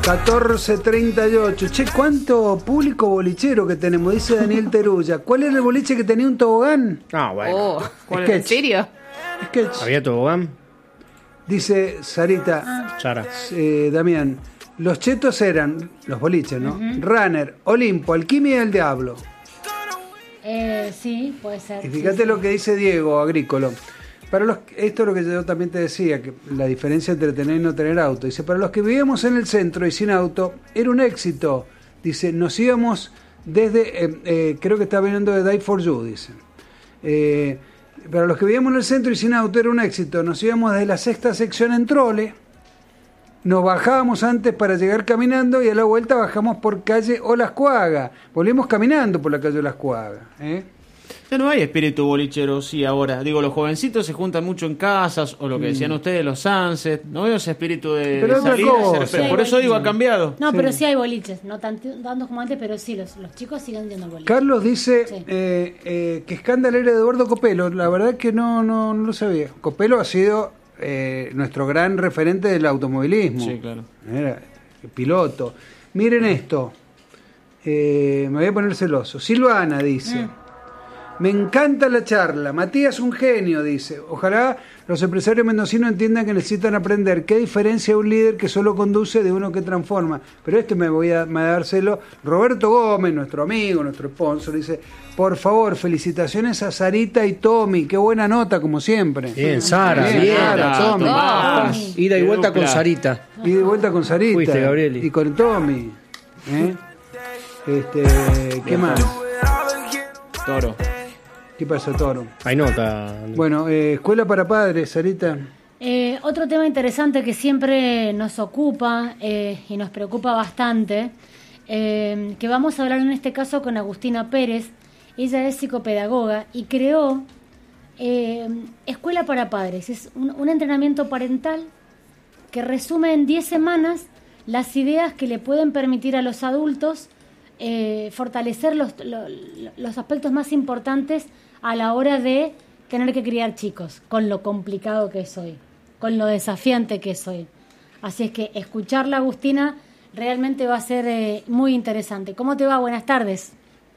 14:38. Che, ¿cuánto público bolichero que tenemos? Dice Daniel Terulla. ¿Cuál era el boliche que tenía un tobogán? Ah, bueno. ¿En serio? Sketch. ¿Había tobogán? Dice Sarita, Sara. Damián, los chetos eran, los boliches, ¿no? Runner, Olimpo, Alquimia y el Diablo. Sí, puede ser. Y fíjate sí, lo que dice Diego Agrícolo. Esto es lo que yo también te decía, que la diferencia entre tener y no tener auto. Dice, para los que vivíamos en el centro y sin auto, era un éxito. Dice, nos íbamos desde, creo que está viniendo de Die for You, dice. Para los que vivíamos en el centro y sin auto, era un éxito. Nos íbamos desde la sexta sección en trole, nos bajábamos antes para llegar caminando y a la vuelta bajamos por calle Olascuaga. Volvimos caminando por la calle Olascuaga, Ya no hay espíritu bolichero, sí, ahora. Digo, los jovencitos se juntan mucho en casas, o lo que decían ustedes, los sunsets. No veo ese espíritu de salir. Por eso digo, ha cambiado. No, pero sí hay boliches, no tantos como antes, pero sí, los chicos siguen yendo al boliche. Carlos dice que escándalo era de Eduardo Copelo. La verdad que no lo sabía. Copelo ha sido nuestro gran referente del automovilismo. Sí, claro. Era piloto. Miren esto. Me voy a poner celoso. Silvana dice... Me encanta la charla. Matías, un genio, dice. Ojalá los empresarios mendocinos entiendan que necesitan aprender qué diferencia un líder que solo conduce de uno que transforma. Pero me voy a dárselo. Roberto Gómez, nuestro amigo, nuestro sponsor, dice, por favor, felicitaciones a Sarita y Tommy. Qué buena nota, como siempre. Bien, Sara. Bien, Sara, Tommy. Ida y vuelta con Sarita. Ida y vuelta con Sarita. Fuiste, Gabrieli. Y con Tommy. ¿Qué más? Toro. ¿Qué pasó, Toro? Hay nota. Bueno, escuela para padres, Sarita. Otro tema interesante que siempre nos ocupa y nos preocupa bastante, que vamos a hablar en este caso con Agustina Pérez. Ella es psicopedagoga y creó Escuela para Padres. Es un entrenamiento parental que resume en 10 semanas las ideas que le pueden permitir a los adultos fortalecer los aspectos más importantes a la hora de tener que criar chicos, con lo complicado que es hoy, con lo desafiante que es hoy. Así es que escucharla, Agustina, realmente va a ser muy interesante. ¿Cómo te va? Buenas tardes.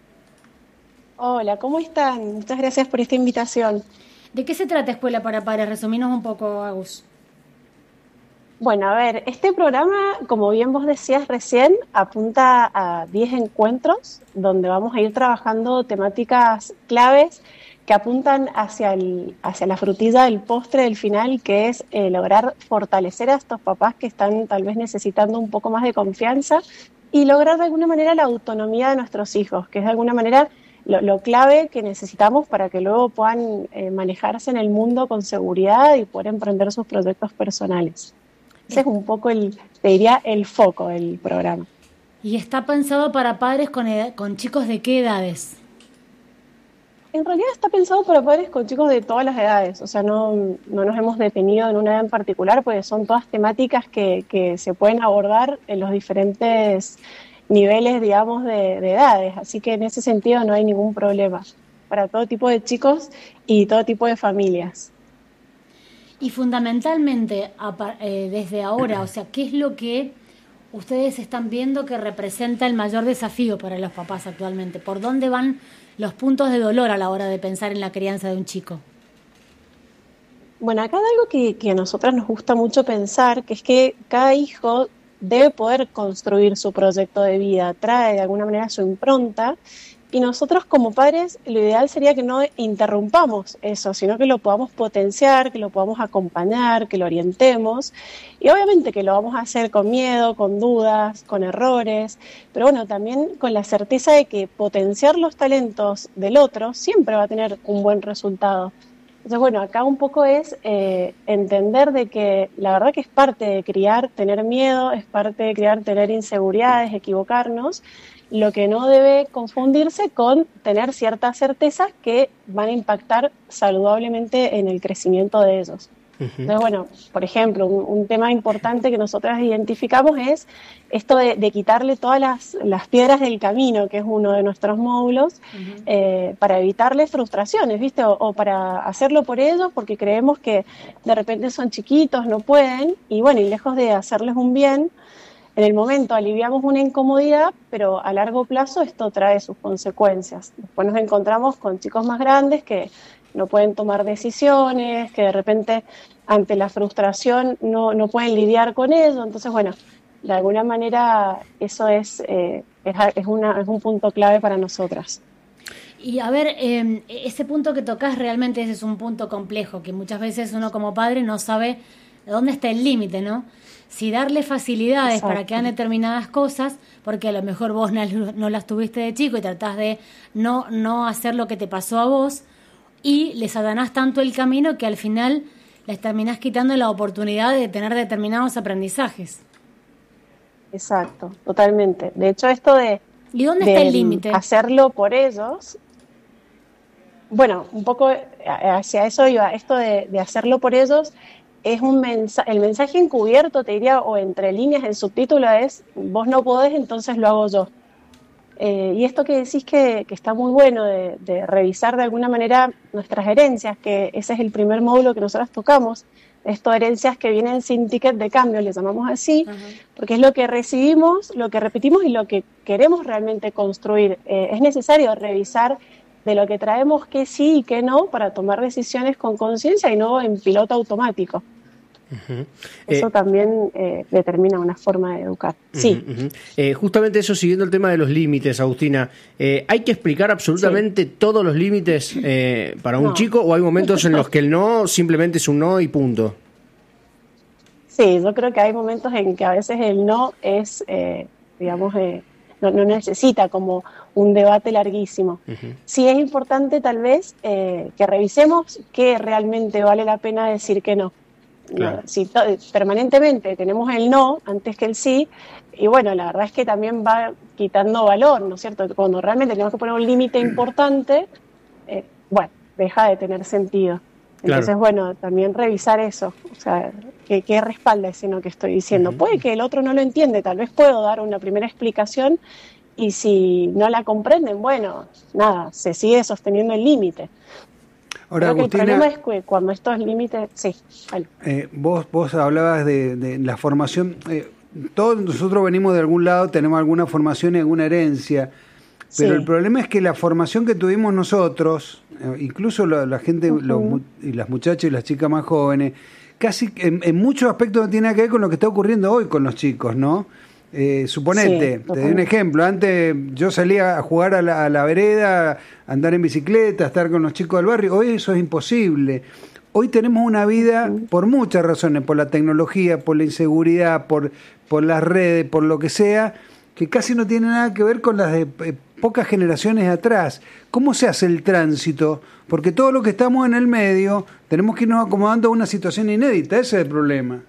Hola, ¿cómo están? Muchas gracias por esta invitación. ¿De qué se trata Escuela para Padres? Resuminos un poco, Agus. Bueno, a ver, este programa, como bien vos decías recién, apunta a 10 encuentros donde vamos a ir trabajando temáticas claves que apuntan hacia la frutilla del postre del final, que es lograr fortalecer a estos papás que están tal vez necesitando un poco más de confianza y lograr de alguna manera la autonomía de nuestros hijos, que es de alguna manera lo clave que necesitamos para que luego puedan manejarse en el mundo con seguridad y poder emprender sus proyectos personales. Ese es un poco te diría, el foco del programa. ¿Y está pensado para padres con chicos de qué edades? En realidad está pensado para padres con chicos de todas las edades, o sea, no nos hemos detenido en una edad en particular, porque son todas temáticas que se pueden abordar en los diferentes niveles, digamos, de edades, así que en ese sentido no hay ningún problema para todo tipo de chicos y todo tipo de familias. Y fundamentalmente, desde ahora, o sea, ¿qué es lo que ustedes están viendo que representa el mayor desafío para los papás actualmente? ¿Por dónde van los puntos de dolor a la hora de pensar en la crianza de un chico? Bueno, acá hay algo que a nosotras nos gusta mucho pensar, que es que cada hijo debe poder construir su proyecto de vida, trae de alguna manera su impronta, y nosotros como padres lo ideal sería que no interrumpamos eso, sino que lo podamos potenciar, que lo podamos acompañar, que lo orientemos, y obviamente que lo vamos a hacer con miedo, con dudas, con errores, pero bueno, también con la certeza de que potenciar los talentos del otro siempre va a tener un buen resultado. Entonces, bueno, acá un poco es entender de que la verdad que es parte de criar, tener miedo, es parte de criar, tener inseguridades, equivocarnos. Lo que no debe confundirse con tener ciertas certezas que van a impactar saludablemente en el crecimiento de ellos. Entonces, bueno, por ejemplo, un tema importante que nosotras identificamos es esto de quitarle todas las piedras del camino, que es uno de nuestros módulos, para evitarle frustraciones, ¿viste? O para hacerlo por ellos, porque creemos que de repente son chiquitos, no pueden, y bueno, y lejos de hacerles un bien, en el momento aliviamos una incomodidad, pero a largo plazo esto trae sus consecuencias. Después nos encontramos con chicos más grandes que no pueden tomar decisiones, que de repente ante la frustración no pueden lidiar con ello. Entonces, bueno, de alguna manera eso es un punto clave para nosotras. Y a ver, ese punto que tocas realmente ese es un punto complejo, que muchas veces uno como padre no sabe dónde está el límite, ¿no? Si darle facilidades Exacto. para que hagan determinadas cosas, porque a lo mejor vos no las tuviste de chico y tratás de no hacer lo que te pasó a vos, y les allanás tanto el camino que al final les terminás quitando la oportunidad de tener determinados aprendizajes. Exacto, totalmente. De hecho, esto de... ¿Y dónde está el límite? Hacerlo por ellos. Bueno, un poco hacia eso iba. Esto de hacerlo por ellos es el mensaje encubierto, te diría, o entre líneas, el subtítulo es: vos no podés, entonces lo hago yo. Y esto que decís que está muy bueno de revisar de alguna manera nuestras herencias, que ese es el primer módulo que nosotros tocamos, esto herencias que vienen sin ticket de cambio, le llamamos así, porque es lo que recibimos, lo que repetimos y lo que queremos realmente construir. Es necesario revisar de lo que traemos qué sí y qué no para tomar decisiones con conciencia y no en piloto automático. Eso también determina una forma de educar. Sí. Justamente eso, siguiendo el tema de los límites, Agustina, ¿hay que explicar absolutamente todos los límites para un chico, o hay momentos en los que el no simplemente es un no y punto? Sí, yo creo que hay momentos en que a veces el no es, no necesita como un debate larguísimo. Sí es importante tal vez que revisemos qué realmente vale la pena decir que no. Claro. Si permanentemente tenemos el no antes que el sí, y bueno, la verdad es que también va quitando valor, ¿no es cierto? Cuando realmente tenemos que poner un límite importante, bueno, deja de tener sentido. Entonces, claro, bueno, también revisar eso, o sea, ¿qué respalda ese no que estoy diciendo? Puede que el otro no lo entiende, tal vez puedo dar una primera explicación, y si no la comprenden, bueno, nada, se sigue sosteniendo el límite. Ahora, creo que Agustina, el problema es que cuando estos límites... Sí, vale. Vos hablabas de la formación. Todos nosotros venimos de algún lado, tenemos alguna formación y alguna herencia, pero el problema es que la formación que tuvimos nosotros, incluso la gente, y las muchachas y las chicas más jóvenes, casi en muchos aspectos no tiene nada que ver con lo que está ocurriendo hoy con los chicos, ¿no? Suponete, te doy un ejemplo. Antes yo salía a jugar a la vereda, a andar en bicicleta, a estar con los chicos del barrio. Hoy eso es imposible. Hoy tenemos una vida, por muchas razones, por la tecnología, por la inseguridad, por las redes, por lo que sea, que casi no tiene nada que ver con las de pocas generaciones atrás. ¿Cómo se hace el tránsito? Porque todo lo que estamos en el medio tenemos que irnos acomodando a una situación inédita. Ese es el problema.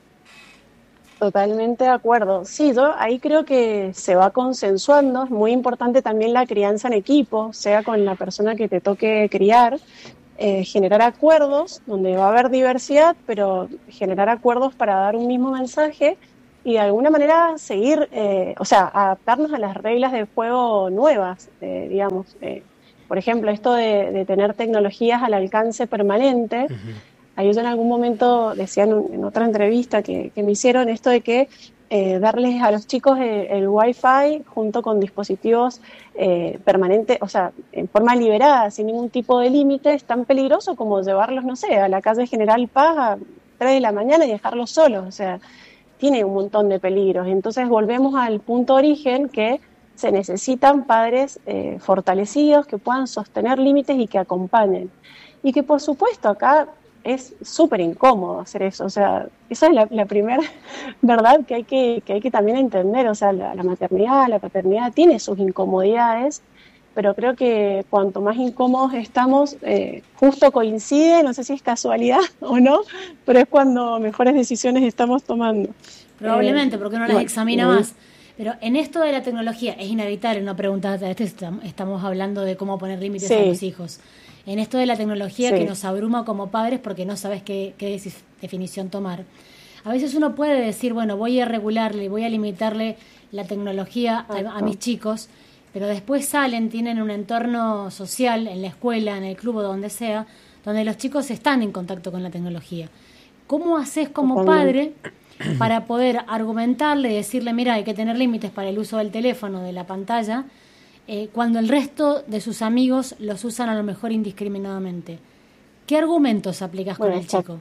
Totalmente de acuerdo. Sí, yo ahí creo que se va consensuando. Es muy importante también la crianza en equipo, sea con la persona que te toque criar, generar acuerdos donde va a haber diversidad, pero generar acuerdos para dar un mismo mensaje y de alguna manera seguir, adaptarnos a las reglas del juego nuevas, digamos. Por ejemplo, esto de tener tecnologías al alcance permanente. Ahí yo en algún momento decían en otra entrevista que me hicieron esto de que darles a los chicos el Wi-Fi junto con dispositivos permanentes, o sea, en forma liberada, sin ningún tipo de límite, es tan peligroso como llevarlos, no sé, a la calle General Paz a 3 de la mañana y dejarlos solos. O sea, tiene un montón de peligros. Entonces volvemos al punto origen, que se necesitan padres fortalecidos que puedan sostener límites y que acompañen. Y que por supuesto acá es súper incómodo hacer eso, o sea, esa es la primera verdad que hay que también entender. O sea, la maternidad, la paternidad tiene sus incomodidades, pero creo que cuanto más incómodos estamos, justo coincide, no sé si es casualidad o no, pero es cuando mejores decisiones estamos tomando. Probablemente, porque uno las examina más. Pero en esto de la tecnología es inevitable una pregunta, estamos hablando de cómo poner límites a los hijos. En esto de la tecnología que nos abruma como padres porque no sabes qué definición tomar. A veces uno puede decir, bueno, voy a regularle, voy a limitarle la tecnología a mis chicos, pero después tienen un entorno social, en la escuela, en el club o donde sea, donde los chicos están en contacto con la tecnología. ¿Cómo haces como padre para poder argumentarle y decirle, mira, hay que tener límites para el uso del teléfono, de la pantalla, cuando el resto de sus amigos los usan a lo mejor indiscriminadamente. ¿Qué argumentos aplicas con el chico?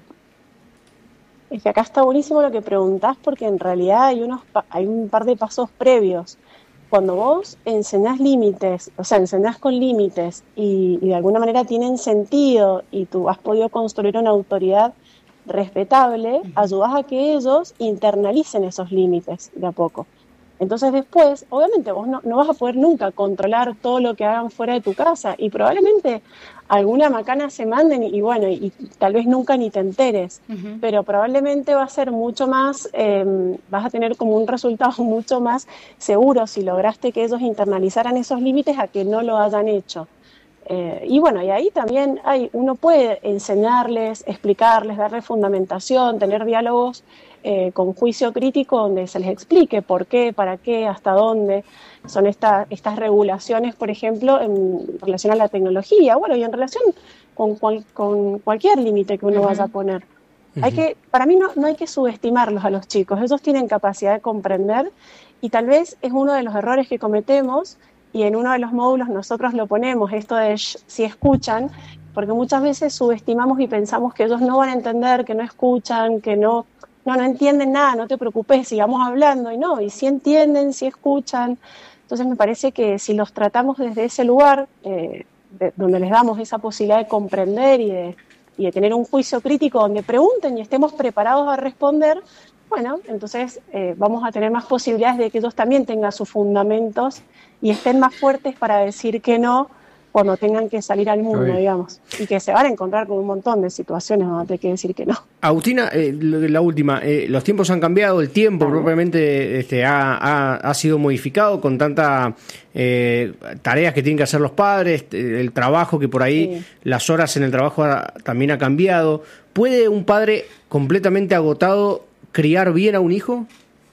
Es que acá está buenísimo lo que preguntás, porque en realidad hay un par de pasos previos. Cuando vos enseñás límites, o sea, enseñás con límites y de alguna manera tienen sentido y tú has podido construir una autoridad respetable, ayudás a que ellos internalicen esos límites de a poco. Entonces después, obviamente vos no vas a poder nunca controlar todo lo que hagan fuera de tu casa y probablemente alguna macana se manden y bueno, y tal vez nunca ni te enteres, pero probablemente va a ser mucho más, vas a tener como un resultado mucho más seguro si lograste que ellos internalizaran esos límites a que no lo hayan hecho. Y bueno, y ahí también uno puede enseñarles, explicarles, darles fundamentación, tener diálogos con juicio crítico donde se les explique por qué, para qué, hasta dónde son estas regulaciones, por ejemplo, en relación a la tecnología, bueno, y en relación con cualquier límite que uno vaya a poner. Para mí no hay que subestimarlos a los chicos, ellos tienen capacidad de comprender y tal vez es uno de los errores que cometemos. Y en uno de los módulos nosotros lo ponemos, esto de si escuchan, porque muchas veces subestimamos y pensamos que ellos no van a entender, que no escuchan, que no entienden nada, no te preocupes, sigamos hablando. Y sí entienden, sí escuchan. Entonces me parece que si los tratamos desde ese lugar, donde les damos esa posibilidad de comprender y de tener un juicio crítico, donde pregunten y estemos preparados a responder, bueno, entonces vamos a tener más posibilidades de que ellos también tengan sus fundamentos y estén más fuertes para decir que no cuando tengan que salir al mundo, digamos, y que se van a encontrar con un montón de situaciones donde hay que decir que no. Agustina, la última, los tiempos han cambiado, el tiempo propiamente ha sido modificado con tantas tareas que tienen que hacer los padres, el trabajo que por ahí, las horas en el trabajo también ha cambiado. ¿Puede un padre completamente agotado criar bien a un hijo?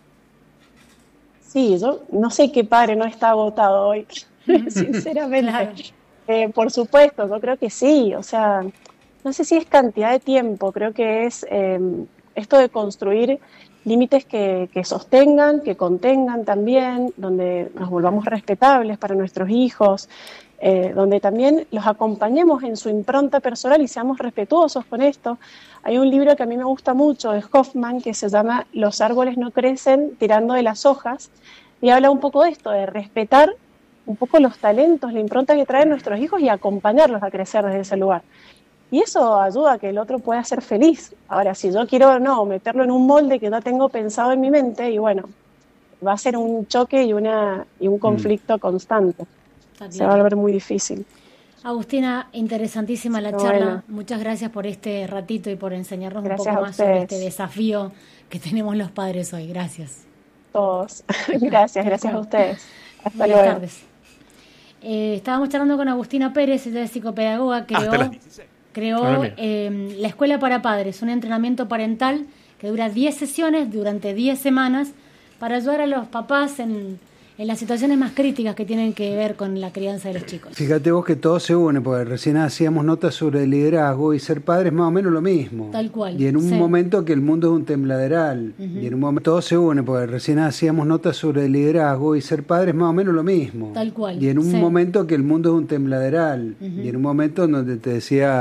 Sí, yo no sé qué padre no está agotado hoy, sinceramente. Por supuesto, yo creo que sí, o sea, no sé si es cantidad de tiempo, creo que es esto de construir límites que sostengan, que contengan también, donde nos volvamos respetables para nuestros hijos, donde también los acompañemos en su impronta personal y seamos respetuosos con esto. Hay un libro que a mí me gusta mucho de Hoffman que se llama Los árboles no crecen tirando de las hojas y habla un poco de esto, de respetar un poco los talentos, la impronta que traen nuestros hijos y acompañarlos a crecer desde ese lugar. Y eso ayuda a que el otro pueda ser feliz. Ahora, si yo quiero meterlo en un molde que ya tengo pensado en mi mente, y bueno, va a ser un choque y un conflicto constante. Se va a volver muy difícil. Agustina, interesantísima la charla. Bueno. Muchas gracias por este ratito y por enseñarnos un poco más sobre este desafío que tenemos los padres hoy. Gracias. Todos. Gracias a ustedes. Hasta Buenas luego. tardes. Estábamos charlando con Agustina Pérez, ella es psicopedagoga, creó la Escuela para Padres, un entrenamiento parental que dura 10 sesiones durante 10 semanas para ayudar a los papás en las situaciones más críticas que tienen que ver con la crianza de los chicos. Fíjate vos que todo se une, porque recién hacíamos notas sobre el liderazgo y ser padre es más o menos lo mismo. Tal cual. Y en un momento que el mundo es un tembladeral, y en un momento todo se une, porque recién hacíamos notas sobre el liderazgo y ser padre es más o menos lo mismo. Tal cual. Y en un momento que el mundo es un tembladeral, y en un momento donde te decía